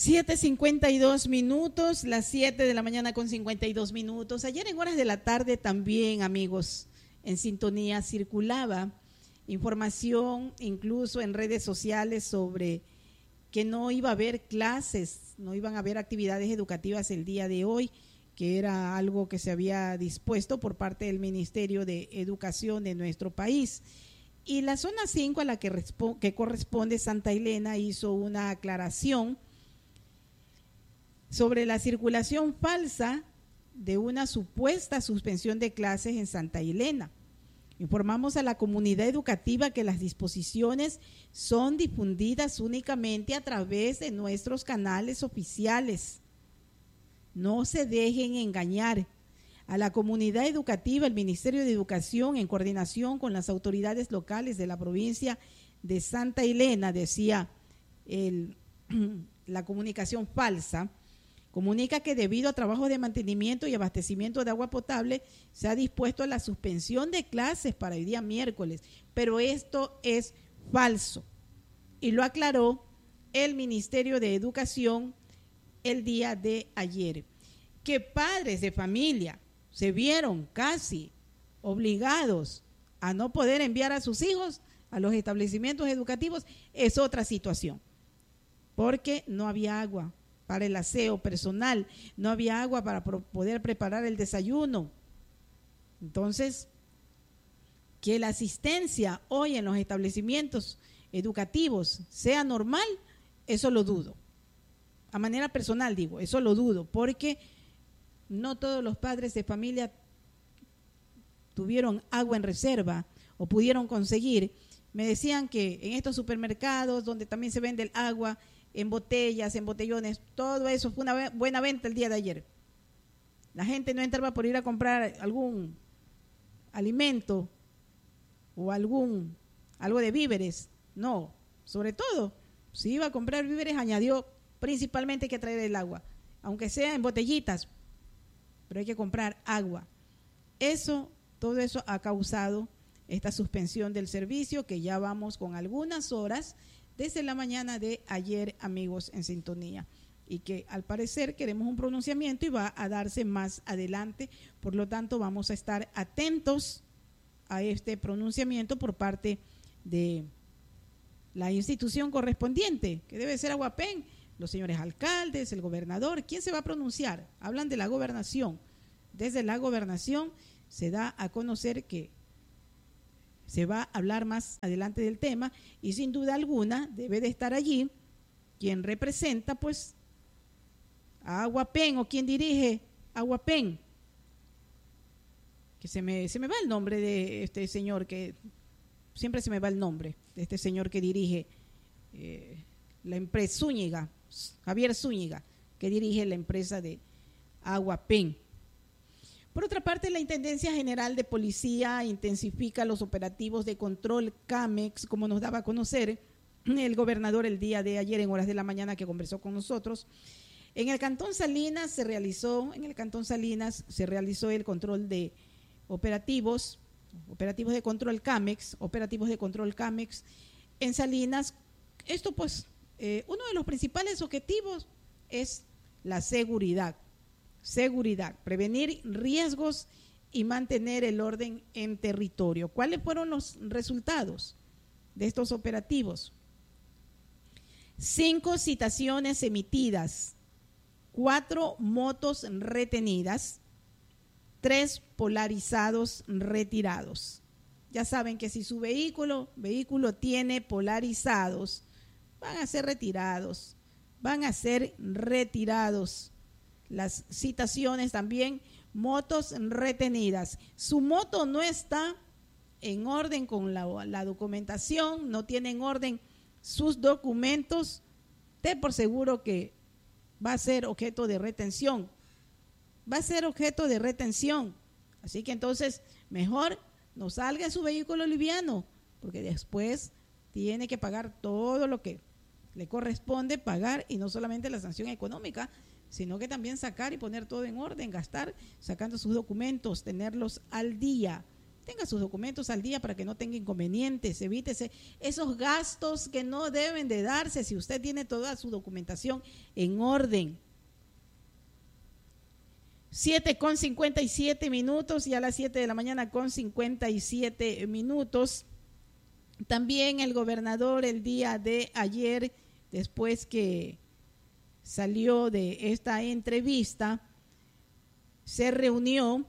7:52, las 7 de la mañana con 52 minutos. Ayer en horas de la tarde también, amigos, en sintonía circulaba información, incluso en redes sociales, sobre que no iba a haber clases, no iban a haber actividades educativas el día de hoy, que era algo que se había dispuesto por parte del Ministerio de Educación de nuestro país. Y la zona 5 a la que corresponde Santa Elena hizo una aclaración sobre la circulación falsa de una supuesta suspensión de clases en Santa Elena. Informamos a la comunidad educativa que las disposiciones son difundidas únicamente a través de nuestros canales oficiales. No se dejen engañar. A la comunidad educativa, el Ministerio de Educación, en coordinación con las autoridades locales de la provincia de Santa Elena, decía la comunicación falsa, comunica que debido a trabajos de mantenimiento y abastecimiento de agua potable se ha dispuesto a la suspensión de clases para el día miércoles, pero esto es falso. Y lo aclaró el Ministerio de Educación el día de ayer, que padres de familia se vieron casi obligados a no poder enviar a sus hijos a los establecimientos educativos es otra situación, porque no había agua para el aseo personal, no había agua para poder preparar el desayuno. Entonces, que la asistencia hoy en los establecimientos educativos sea normal, eso lo dudo. A manera personal digo, eso lo dudo, porque no todos los padres de familia tuvieron agua en reserva o pudieron conseguir. Me decían que en estos supermercados donde también se vende el agua en botellas, en botellones, todo eso fue una buena venta el día de ayer. La gente no entraba por ir a comprar algún alimento o algo de víveres, no, sobre todo, si iba a comprar víveres, añadió principalmente que traer el agua, aunque sea en botellitas, pero hay que comprar agua. Todo eso ha causado esta suspensión del servicio, que ya vamos con algunas horas desde la mañana de ayer, amigos, en sintonía, y que al parecer queremos un pronunciamiento y va a darse más adelante. Por lo tanto, vamos a estar atentos a este pronunciamiento por parte de la institución correspondiente, que debe ser Aguapén, los señores alcaldes, el gobernador. ¿Quién se va a pronunciar? Hablan de la gobernación. Desde la gobernación se da a conocer que se va a hablar más adelante del tema, y sin duda alguna debe de estar allí quien representa pues a Aguapén, o quien dirige Aguapén, que se me va el nombre de este señor, que siempre se me va el nombre de este señor que dirige la empresa Zúñiga, Javier Zúñiga, que dirige la empresa de Aguapén. Por otra parte, la Intendencia General de Policía intensifica los operativos de control CAMEX, como nos daba a conocer el gobernador el día de ayer en horas de la mañana, que conversó con nosotros. En el Cantón Salinas se realizó el control de operativos de control CAMEX, en Salinas. Esto pues, uno de los principales objetivos es la seguridad, prevenir riesgos y mantener el orden en territorio. ¿Cuáles fueron los resultados de estos operativos? 5 citaciones emitidas, 4 motos retenidas, 3 polarizados retirados. Ya saben que si su vehículo tiene polarizados, van a ser retirados. Las citaciones también, motos retenidas. Su moto no está en orden con la documentación, no tiene en orden sus documentos, ten por seguro que va a ser objeto de retención. Así que entonces mejor no salga en su vehículo liviano, porque después tiene que pagar todo lo que le corresponde pagar, y no solamente la sanción económica, sino que también sacar y poner todo en orden, gastar, sacando sus documentos, tenerlos al día. tenga sus documentos al día para que no tenga inconvenientes, evítese esos gastos que no deben de darse si usted tiene toda su documentación en orden. 7:57, ya a las 7 de la mañana con 57 minutos. También el gobernador el día de ayer, después que salió de esta entrevista, se reunió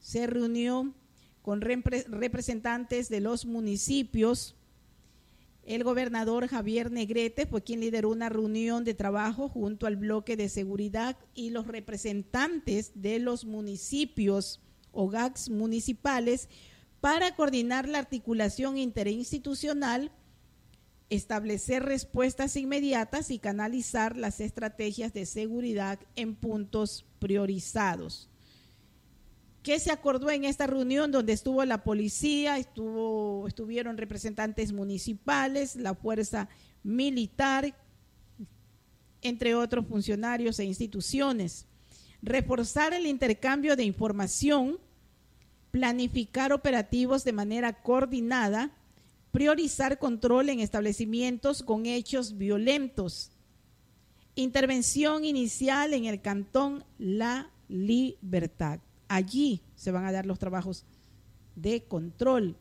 con representantes de los municipios. El gobernador Javier Negrete fue quien lideró una reunión de trabajo junto al bloque de seguridad y los representantes de los municipios o GACs municipales para coordinar la articulación interinstitucional, establecer respuestas inmediatas y canalizar las estrategias de seguridad en puntos priorizados. ¿Qué se acordó en esta reunión donde estuvo la policía, estuvieron representantes municipales, la fuerza militar, entre otros funcionarios e instituciones? Reforzar el intercambio de información, planificar operativos de manera coordinada, priorizar control en establecimientos con hechos violentos. Intervención inicial en el cantón La Libertad. Allí se van a dar los trabajos de control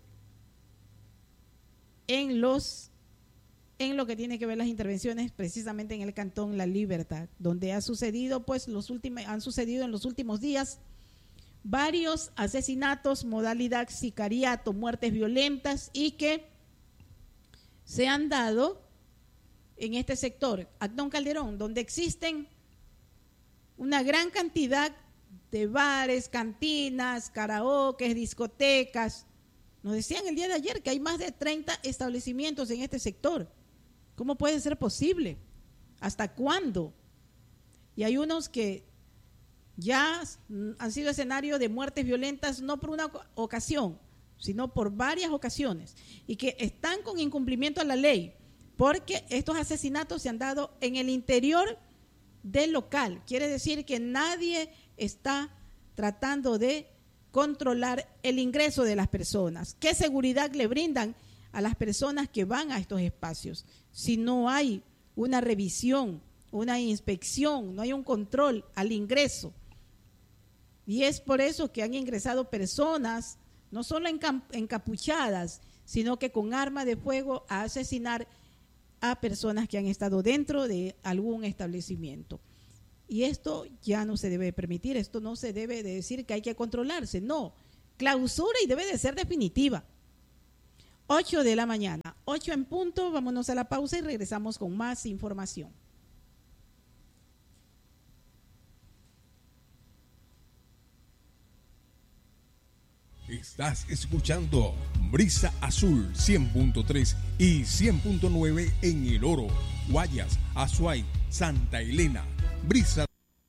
en lo que tiene que ver las intervenciones precisamente en el cantón La Libertad, donde han sucedido en los últimos días varios asesinatos, modalidad sicariato, muertes violentas y que se han dado en este sector, Antón Calderón, donde existen una gran cantidad de bares, cantinas, karaokes, discotecas. Nos decían el día de ayer que hay más de 30 establecimientos en este sector. ¿Cómo puede ser posible? ¿Hasta cuándo? Y hay unos que ya han sido escenario de muertes violentas no por una ocasión, sino por varias ocasiones, y que están con incumplimiento a la ley, porque estos asesinatos se han dado en el interior del local. Quiere decir que nadie está tratando de controlar el ingreso de las personas. ¿Qué seguridad le brindan a las personas que van a estos espacios si no hay una revisión, una inspección, no hay un control al ingreso? Y es por eso que han ingresado personas, no solo encapuchadas, sino que con arma de fuego a asesinar a personas que han estado dentro de algún establecimiento. Y esto ya no se debe permitir, esto no se debe de decir que hay que controlarse, no, clausura y debe de ser definitiva. 8 de la mañana, 8 en punto, vámonos a la pausa y regresamos con más información. Estás escuchando Brisa Azul 100.3 y 100.9 en El Oro, Guayas, Azuay, Santa Elena. Brisa.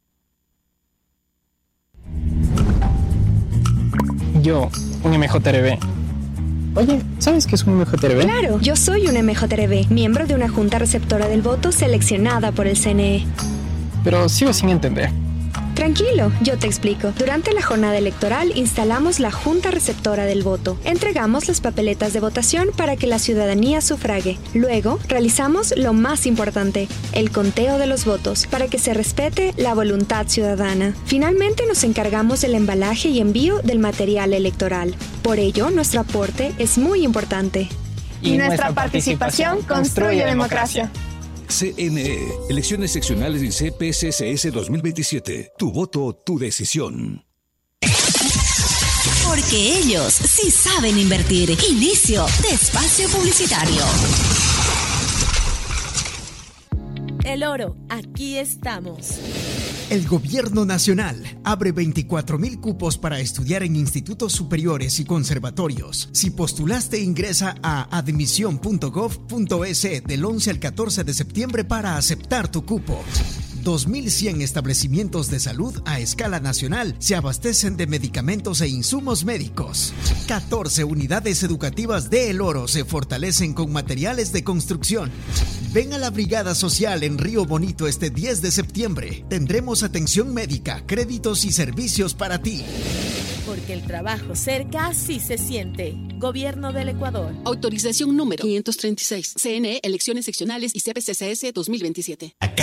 Yo, un MJRB. Oye, ¿sabes qué es un MJRB? Claro, yo soy un MJRB, miembro de una junta receptora del voto seleccionada por el CNE. Pero sigo sin entender. Tranquilo, yo te explico. Durante la jornada electoral instalamos la Junta Receptora del Voto. Entregamos las papeletas de votación para que la ciudadanía sufrague. Luego, realizamos lo más importante, el conteo de los votos, para que se respete la voluntad ciudadana. Finalmente, nos encargamos del embalaje y envío del material electoral. Por ello, nuestro aporte es muy importante. Y nuestra participación construye democracia. CNE, elecciones seccionales del CPCCS 2027. Tu voto, tu decisión. Porque ellos sí saben invertir. Inicio de espacio publicitario. El Oro, aquí estamos. El Gobierno Nacional abre 24,000 cupos para estudiar en institutos superiores y conservatorios. Si postulaste, ingresa a admisión.gov.es del 11 al 14 de septiembre para aceptar tu cupo. 2,100 establecimientos de salud a escala nacional se abastecen de medicamentos e insumos médicos. 14 unidades educativas de El Oro se fortalecen con materiales de construcción. Ven a la Brigada Social en Río Bonito este 10 de septiembre. Tendremos atención médica, créditos y servicios para ti. porque el trabajo cerca sí se siente. Gobierno del Ecuador. Autorización número 536. CNE, Elecciones Seccionales y CPCCS 2027.